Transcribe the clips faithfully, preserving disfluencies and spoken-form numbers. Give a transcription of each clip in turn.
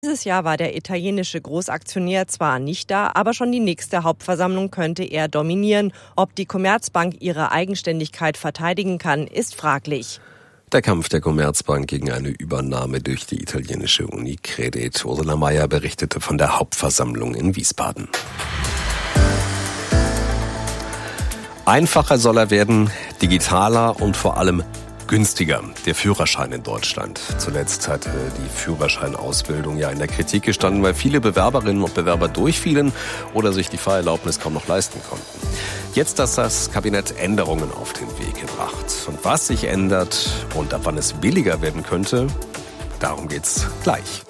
Dieses Jahr war der italienische Großaktionär zwar nicht da, aber schon die nächste Hauptversammlung könnte er dominieren. Ob die Commerzbank ihre Eigenständigkeit verteidigen kann, ist fraglich. Der Kampf der Commerzbank gegen eine Übernahme durch die italienische Unicredit. Ursula Mayer berichtete von der Hauptversammlung in Wiesbaden. Einfacher soll er werden, digitaler und vor allem günstiger. Der Führerschein in Deutschland. Zuletzt hatte die Führerscheinausbildung ja in der Kritik gestanden, weil viele Bewerberinnen und Bewerber durchfielen oder sich die Fahrerlaubnis kaum noch leisten konnten. Jetzt hat das Kabinett Änderungen auf den Weg gebracht. Und was sich ändert und ab wann es billiger werden könnte, darum geht's gleich.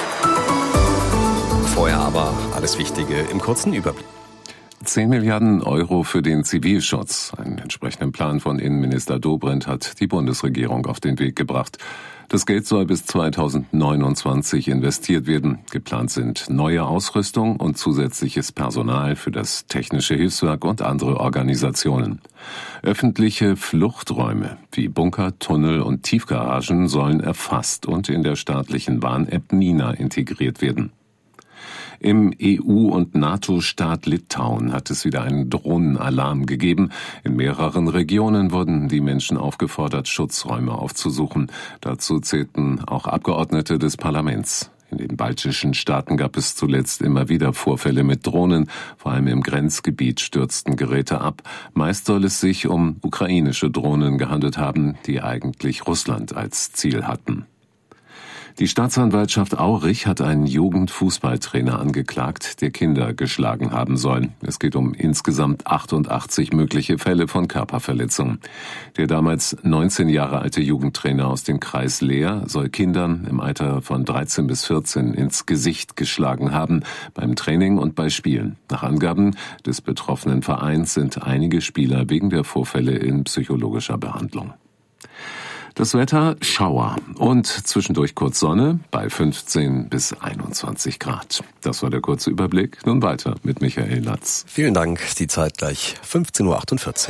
Vorher aber alles Wichtige im kurzen Überblick. zehn Milliarden Euro für den Zivilschutz. Einen entsprechenden Plan von Innenminister Dobrindt hat die Bundesregierung auf den Weg gebracht. Das Geld soll bis zweitausendneunundzwanzig investiert werden. Geplant sind neue Ausrüstung und zusätzliches Personal für das technische Hilfswerk und andere Organisationen. Öffentliche Fluchträume wie Bunker, Tunnel und Tiefgaragen sollen erfasst und in der staatlichen Warn-App Nina integriert werden. Im E U- und NATO-Staat Litauen hat es wieder einen Drohnenalarm gegeben. In mehreren Regionen wurden die Menschen aufgefordert, Schutzräume aufzusuchen. Dazu zählten auch Abgeordnete des Parlaments. In den baltischen Staaten gab es zuletzt immer wieder Vorfälle mit Drohnen. Vor allem im Grenzgebiet stürzten Geräte ab. Meist soll es sich um ukrainische Drohnen gehandelt haben, die eigentlich Russland als Ziel hatten. Die Staatsanwaltschaft Aurich hat einen Jugendfußballtrainer angeklagt, der Kinder geschlagen haben soll. Es geht um insgesamt achtundachtzig mögliche Fälle von Körperverletzung. Der damals neunzehn Jahre alte Jugendtrainer aus dem Kreis Leer soll Kindern im Alter von dreizehn bis vierzehn ins Gesicht geschlagen haben, beim Training und bei Spielen. Nach Angaben des betroffenen Vereins sind einige Spieler wegen der Vorfälle in psychologischer Behandlung. Das Wetter Schauer und zwischendurch kurz Sonne bei fünfzehn bis einundzwanzig Grad. Das war der kurze Überblick. Nun weiter mit Michael Latz. Vielen Dank. Die Zeit gleich fünfzehn Uhr achtundvierzig.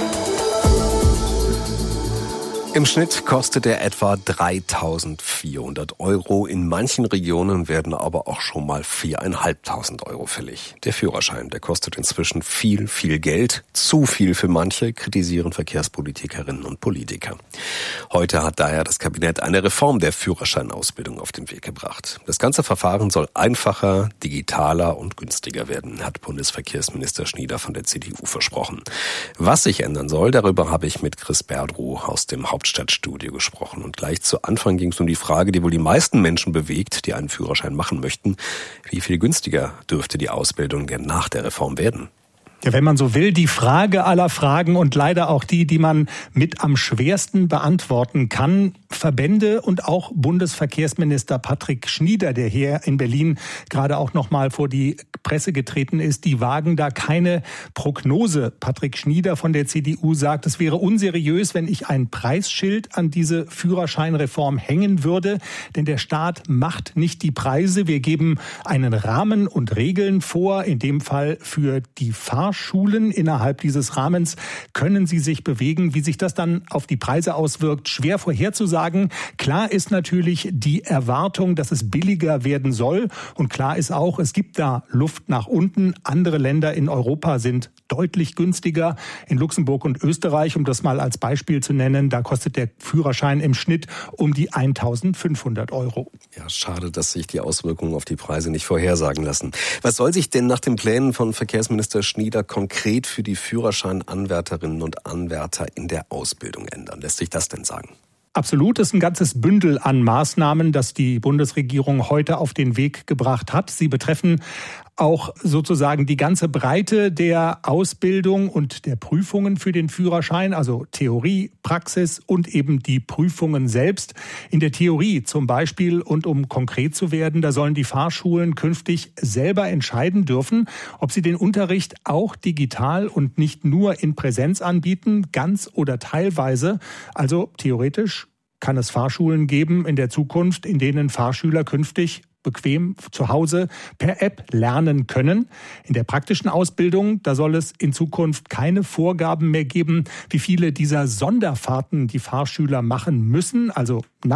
Im Schnitt kostet er etwa dreitausendvierhundert Euro. In manchen Regionen werden aber auch schon mal viertausendfünfhundert Euro fällig. Der Führerschein, der kostet inzwischen viel, viel Geld. Zu viel für manche, kritisieren Verkehrspolitikerinnen und Politiker. Heute hat daher das Kabinett eine Reform der Führerscheinausbildung auf den Weg gebracht. Das ganze Verfahren soll einfacher, digitaler und günstiger werden, hat Bundesverkehrsminister Schnieder von der C D U versprochen. Was sich ändern soll, darüber habe ich mit Chris Berdrow aus dem Hauptstadtstudio gesprochen. Und gleich zu Anfang ging es um die Frage, die wohl die meisten Menschen bewegt, die einen Führerschein machen möchten. Wie viel günstiger dürfte die Ausbildung denn nach der Reform werden? Ja, wenn man so will, die Frage aller Fragen und leider auch die, die man mit am schwersten beantworten kann. Verbände und auch Bundesverkehrsminister Patrick Schnieder, der hier in Berlin gerade auch noch mal vor die Presse getreten ist, die wagen da keine Prognose. Patrick Schnieder von der C D U sagt, es wäre unseriös, wenn ich ein Preisschild an diese Führerscheinreform hängen würde, denn der Staat macht nicht die Preise. Wir geben einen Rahmen und Regeln vor, in dem Fall für die Fahrschulen. Innerhalb dieses Rahmens können sie sich bewegen. Wie sich das dann auf die Preise auswirkt, schwer vorherzusagen. Klar ist natürlich die Erwartung, dass es billiger werden soll. Und klar ist auch, es gibt da Luft nach unten. Andere Länder in Europa sind deutlich günstiger. In Luxemburg und Österreich, um das mal als Beispiel zu nennen, da kostet der Führerschein im Schnitt um die eintausendfünfhundert Euro. Ja, schade, dass sich die Auswirkungen auf die Preise nicht vorhersagen lassen. Was soll sich denn nach den Plänen von Verkehrsminister Schnieder konkret für die Führerscheinanwärterinnen und Anwärter in der Ausbildung ändern? Lässt sich das denn sagen? Absolut, ist ein ganzes Bündel an Maßnahmen, das die Bundesregierung heute auf den Weg gebracht hat. Sie betreffen auch sozusagen die ganze Breite der Ausbildung und der Prüfungen für den Führerschein, also Theorie, Praxis und eben die Prüfungen selbst. In der Theorie zum Beispiel, und um konkret zu werden, da sollen die Fahrschulen künftig selber entscheiden dürfen, ob sie den Unterricht auch digital und nicht nur in Präsenz anbieten, ganz oder teilweise. Also theoretisch kann es Fahrschulen geben in der Zukunft, in denen Fahrschüler künftig bequem zu Hause per App lernen können. In der praktischen Ausbildung, da soll es in Zukunft keine Vorgaben mehr geben, wie viele dieser Sonderfahrten die Fahrschüler machen müssen, also Nacht,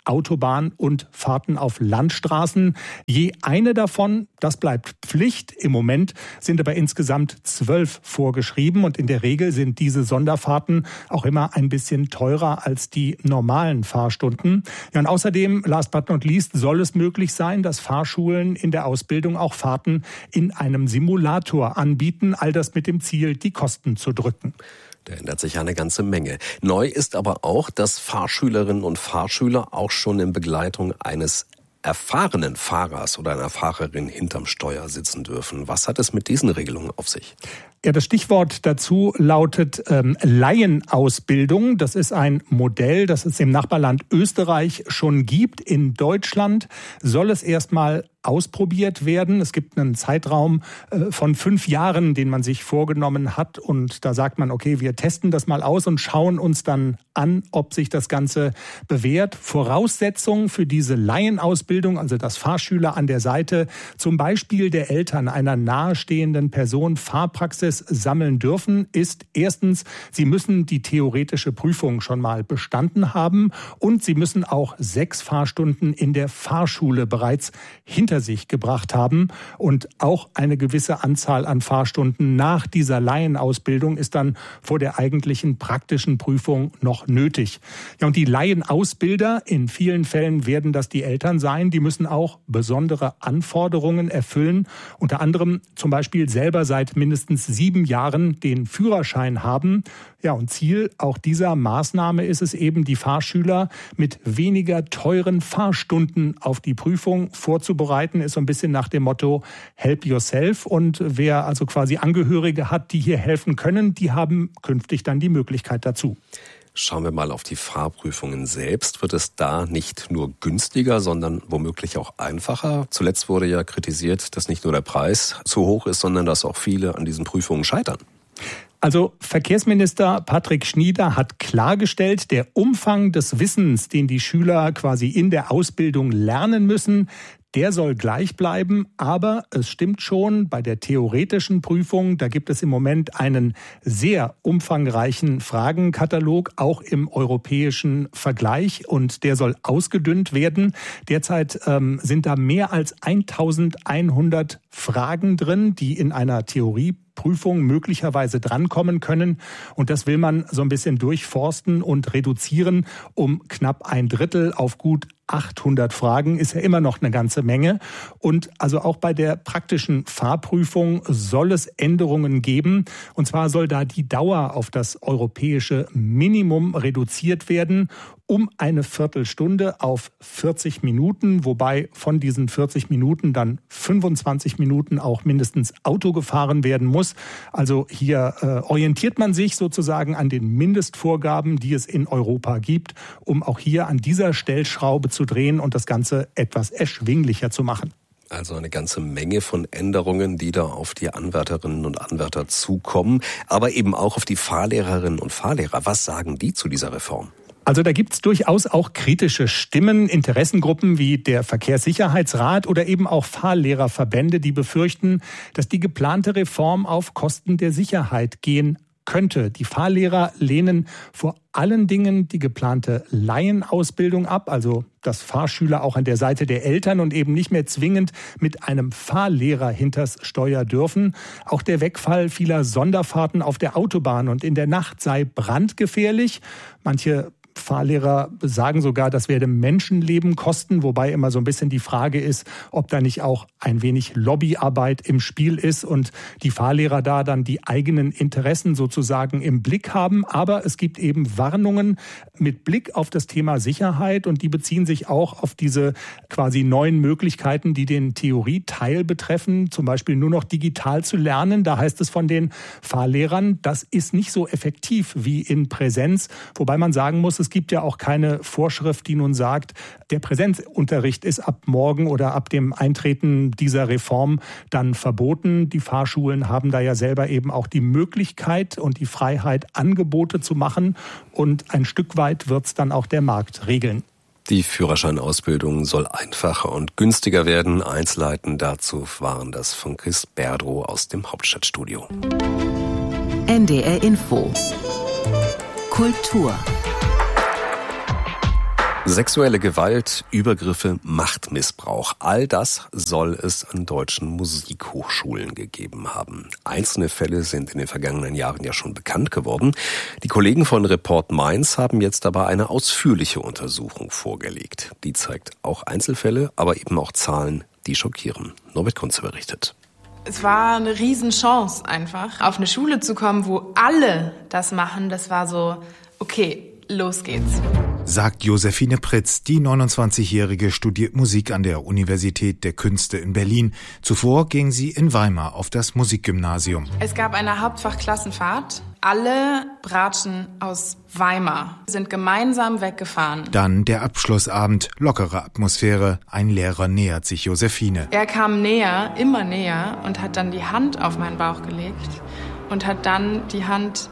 Autobahn und Fahrten auf Landstraßen. Je eine davon, das bleibt Pflicht. Im Moment sind aber insgesamt zwölf vorgeschrieben und in der Regel sind diese Sonderfahrten auch immer ein bisschen teurer als die normalen Fahrstunden. Ja, und außerdem, last but not least, soll es möglich sein, dass Fahrschulen in der Ausbildung auch Fahrten in einem Simulator anbieten. All das mit dem Ziel, die Kosten zu drücken. Da ändert sich eine ganze Menge. Neu ist aber auch, dass Fahrschülerinnen und Fahrschüler auch schon in Begleitung eines erfahrenen Fahrers oder einer Fahrerin hinterm Steuer sitzen dürfen. Was hat es mit diesen Regelungen auf sich? Ja, das Stichwort dazu lautet ähm, Laienausbildung. Das ist ein Modell, das es im Nachbarland Österreich schon gibt. In Deutschland soll es erstmal ausprobiert werden. Es gibt einen Zeitraum äh, von fünf Jahren, den man sich vorgenommen hat. Und da sagt man, okay, wir testen das mal aus und schauen uns dann an, ob sich das Ganze bewährt. Voraussetzung für diese Laienausbildung, also dass Fahrschüler an der Seite zum Beispiel der Eltern einer nahestehenden Person Fahrpraxis sammeln dürfen, ist erstens, sie müssen die theoretische Prüfung schon mal bestanden haben und sie müssen auch sechs Fahrstunden in der Fahrschule bereits hinter sich gebracht haben. Und auch eine gewisse Anzahl an Fahrstunden nach dieser Laienausbildung ist dann vor der eigentlichen praktischen Prüfung noch nötig. Ja, und die Laienausbilder, in vielen Fällen werden das die Eltern sein, die müssen auch besondere Anforderungen erfüllen. Unter anderem zum Beispiel selber seit mindestens sieben Jahren den Führerschein haben. Ja, und Ziel auch dieser Maßnahme ist es eben, die Fahrschüler mit weniger teuren Fahrstunden auf die Prüfung vorzubereiten, ist so ein bisschen nach dem Motto Help yourself. Und wer also quasi Angehörige hat, die hier helfen können, die haben künftig dann die Möglichkeit dazu. Schauen wir mal auf die Fahrprüfungen selbst. Wird es da nicht nur günstiger, sondern womöglich auch einfacher? Zuletzt wurde ja kritisiert, dass nicht nur der Preis zu hoch ist, sondern dass auch viele an diesen Prüfungen scheitern. Also Verkehrsminister Patrick Schnieder hat klargestellt, der Umfang des Wissens, den die Schüler quasi in der Ausbildung lernen müssen, der soll gleich bleiben, aber es stimmt schon, bei der theoretischen Prüfung, da gibt es im Moment einen sehr umfangreichen Fragenkatalog, auch im europäischen Vergleich, und der soll ausgedünnt werden. Derzeit ähm, sind da mehr als eintausendeinhundert Fragen drin, die in einer Theorie Prüfung möglicherweise drankommen können. Und das will man so ein bisschen durchforsten und reduzieren um knapp ein Drittel auf gut achthundert Fragen. Ist ja immer noch eine ganze Menge. Und also auch bei der praktischen Fahrprüfung soll es Änderungen geben. Und zwar soll da die Dauer auf das europäische Minimum reduziert werden um eine Viertelstunde auf vierzig Minuten, wobei von diesen vierzig Minuten dann fünfundzwanzig Minuten auch mindestens Auto gefahren werden muss. Also hier äh, orientiert man sich sozusagen an den Mindestvorgaben, die es in Europa gibt, um auch hier an dieser Stellschraube zu drehen und das Ganze etwas erschwinglicher zu machen. Also eine ganze Menge von Änderungen, die da auf die Anwärterinnen und Anwärter zukommen, aber eben auch auf die Fahrlehrerinnen und Fahrlehrer. Was sagen die zu dieser Reform? Also da gibt's durchaus auch kritische Stimmen, Interessengruppen wie der Verkehrssicherheitsrat oder eben auch Fahrlehrerverbände, die befürchten, dass die geplante Reform auf Kosten der Sicherheit gehen könnte. Die Fahrlehrer lehnen vor allen Dingen die geplante Laienausbildung ab, also dass Fahrschüler auch an der Seite der Eltern und eben nicht mehr zwingend mit einem Fahrlehrer hinters Steuer dürfen. Auch der Wegfall vieler Sonderfahrten auf der Autobahn und in der Nacht sei brandgefährlich. Manche Fahrlehrer sagen sogar, das werde Menschenleben kosten, wobei immer so ein bisschen die Frage ist, ob da nicht auch ein wenig Lobbyarbeit im Spiel ist und die Fahrlehrer da dann die eigenen Interessen sozusagen im Blick haben. Aber es gibt eben Warnungen mit Blick auf das Thema Sicherheit und die beziehen sich auch auf diese quasi neuen Möglichkeiten, die den Theorieteil betreffen, zum Beispiel nur noch digital zu lernen. Da heißt es von den Fahrlehrern, das ist nicht so effektiv wie in Präsenz, wobei man sagen muss, es gibt ja auch keine Vorschrift, die nun sagt, der Präsenzunterricht ist ab morgen oder ab dem Eintreten dieser Reform dann verboten. Die Fahrschulen haben da ja selber eben auch die Möglichkeit und die Freiheit, Angebote zu machen. Und ein Stück weit wird es dann auch der Markt regeln. Die Führerscheinausbildung soll einfacher und günstiger werden. Einzelheiten dazu waren das von Chris Berdrow aus dem Hauptstadtstudio. N D R Info Kultur. Sexuelle Gewalt, Übergriffe, Machtmissbrauch, all das soll es an deutschen Musikhochschulen gegeben haben. Einzelne Fälle sind in den vergangenen Jahren ja schon bekannt geworden. Die Kollegen von Report Mainz haben jetzt aber eine ausführliche Untersuchung vorgelegt. Die zeigt auch Einzelfälle, aber eben auch Zahlen, die schockieren. Norbert Kunze berichtet. Es war eine Riesenchance einfach, auf eine Schule zu kommen, wo alle das machen. Das war so, okay, los geht's. Sagt Josephine Pritz. Die neunundzwanzigjährige studiert Musik an der Universität der Künste in Berlin. Zuvor ging sie in Weimar auf das Musikgymnasium. Es gab eine Hauptfachklassenfahrt. Alle Bratschen aus Weimar sind gemeinsam weggefahren. Dann der Abschlussabend, lockere Atmosphäre. Ein Lehrer nähert sich Josephine. Er kam näher, immer näher und hat dann die Hand auf meinen Bauch gelegt und hat dann die Hand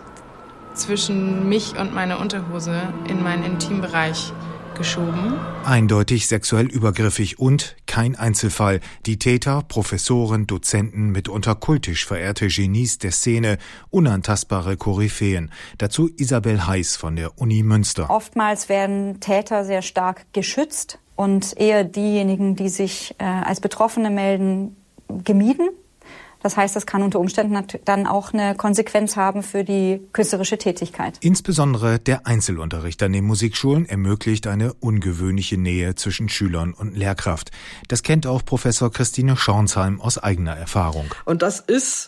zwischen mich und meine Unterhose in meinen Intimbereich geschoben. Eindeutig sexuell übergriffig und kein Einzelfall. Die Täter, Professoren, Dozenten, mitunter kultisch verehrte Genies der Szene, unantastbare Koryphäen. Dazu Isabel Heiß von der Uni Münster. Oftmals werden Täter sehr stark geschützt und eher diejenigen, die sich äh, als Betroffene melden, gemieden. Das heißt, das kann unter Umständen dann auch eine Konsequenz haben für die künstlerische Tätigkeit. Insbesondere der Einzelunterricht an den Musikschulen ermöglicht eine ungewöhnliche Nähe zwischen Schülern und Lehrkraft. Das kennt auch Professor Christine Schornsheim aus eigener Erfahrung. Und das ist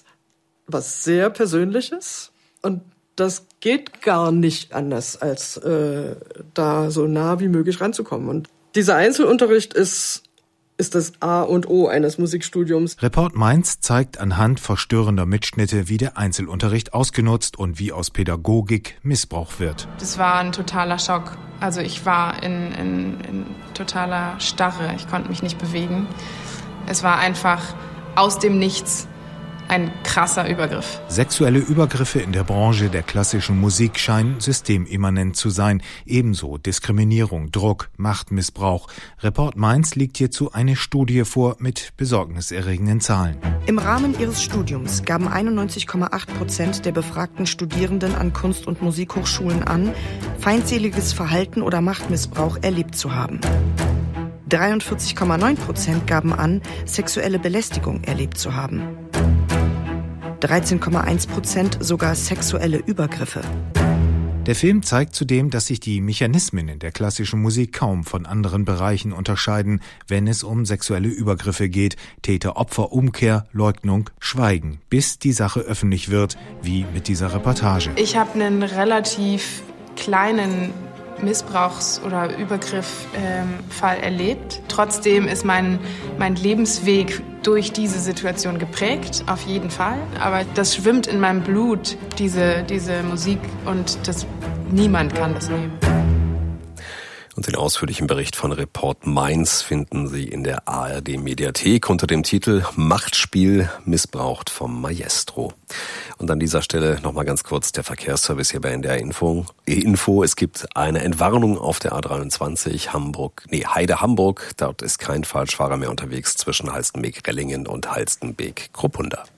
was sehr Persönliches und das geht gar nicht anders, als äh, da so nah wie möglich ranzukommen. Und dieser Einzelunterricht ist ist das A und O eines Musikstudiums. Report Mainz zeigt anhand verstörender Mitschnitte, wie der Einzelunterricht ausgenutzt und wie aus Pädagogik Missbrauch wird. Das war ein totaler Schock. Also ich war in, in, in totaler Starre. Ich konnte mich nicht bewegen. Es war einfach aus dem Nichts ein krasser Übergriff. Sexuelle Übergriffe in der Branche der klassischen Musik scheinen systemimmanent zu sein. Ebenso Diskriminierung, Druck, Machtmissbrauch. Report Mainz legt hierzu eine Studie vor mit besorgniserregenden Zahlen. Im Rahmen ihres Studiums gaben einundneunzig Komma acht Prozent der befragten Studierenden an Kunst- und Musikhochschulen an, feindseliges Verhalten oder Machtmissbrauch erlebt zu haben. dreiundvierzig Komma neun Prozent gaben an, sexuelle Belästigung erlebt zu haben. dreizehn Komma eins Prozent sogar sexuelle Übergriffe. Der Film zeigt zudem, dass sich die Mechanismen in der klassischen Musik kaum von anderen Bereichen unterscheiden, wenn es um sexuelle Übergriffe geht. Täter-Opfer-Umkehr, Leugnung, Schweigen, bis die Sache öffentlich wird, wie mit dieser Reportage. Ich habe einen relativ kleinen Missbrauchs- oder Übergriff-Fall ähm, erlebt. Trotzdem ist mein, mein Lebensweg durch diese Situation geprägt, auf jeden Fall. Aber das schwimmt in meinem Blut, diese, diese Musik, und das, niemand kann das nehmen. Und den ausführlichen Bericht von Report Mainz finden Sie in der A R D-Mediathek unter dem Titel Machtspiel missbraucht vom Maestro. Und an dieser Stelle nochmal ganz kurz der Verkehrsservice hier bei N D R Info. Info. Es gibt eine Entwarnung auf der A dreiundzwanzig Hamburg, nee, Heide-Hamburg. Dort ist kein Falschfahrer mehr unterwegs zwischen Halstenbek-Rellingen und Halstenbek-Kruppunda.